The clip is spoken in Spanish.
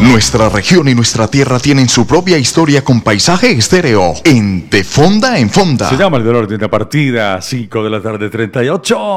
Nuestra región y nuestra tierra tienen su propia historia con paisaje estéreo en De Fonda en Fonda. Se llama el del orden de partida, 5 de la tarde, 38.